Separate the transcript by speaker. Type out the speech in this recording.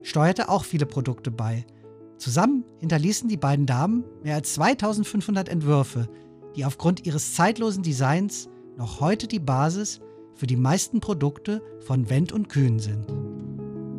Speaker 1: steuerte auch viele Produkte bei. Zusammen hinterließen die beiden Damen mehr als 2500 Entwürfe, die aufgrund ihres zeitlosen Designs noch heute die Basis für die meisten Produkte von Wendt und Kühn sind.